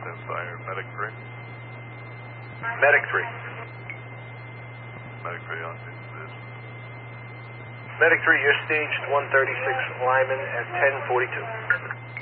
Fire. Medic 3. Medic 3. Medic 3 on scene, please. Medic 3, you're staged 136 Lyman at 10:42.